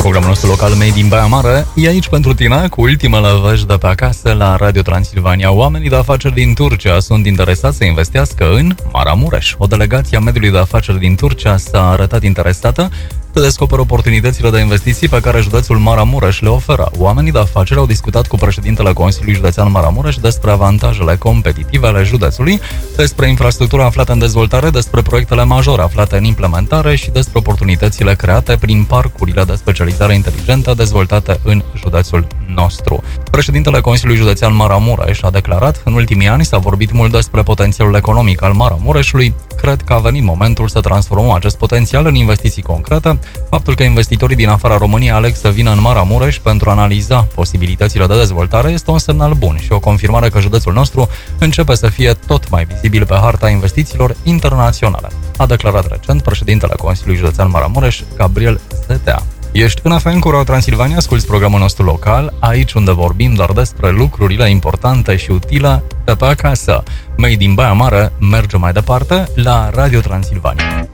Programul nostru local Made in Baia Mare e aici pentru tine cu ultimele vești de pe acasă la Radio Transilvania. Oamenii de afaceri din Turcia sunt interesați să investească în Maramureș. O delegație a mediului de afaceri din Turcia s-a arătat interesată să descoperă oportunitățile de investiții pe care județul Maramureș le oferă. Oamenii de afaceri au discutat cu președintele Consiliului Județean Maramureș despre avantajele competitive ale județului, despre infrastructura aflată în dezvoltare, despre proiectele majore aflate în implementare și despre oportunitățile create prin parcurile de specializare inteligentă dezvoltate în județul nostru. Președintele Consiliului Județean Maramureș a declarat: în ultimii ani s-a vorbit mult despre potențialul economic al Maramureșului. Cred că a venit momentul să transformăm acest potențial în investiții concrete. Faptul că investitorii din afara României aleg să vină în Maramureș pentru a analiza posibilitățile de dezvoltare este un semnal bun și o confirmare că județul nostru începe să fie tot mai vizibil pe harta investițiilor internaționale, a declarat recent președintele Consiliului Județean Maramureș, Gabriel Zetea. Ești în FM cu Radio Transilvania, asculți programul nostru local, aici unde vorbim doar despre lucrurile importante și utile de pe acasă. Made in Baia Mare merge mai departe la Radio Transilvania.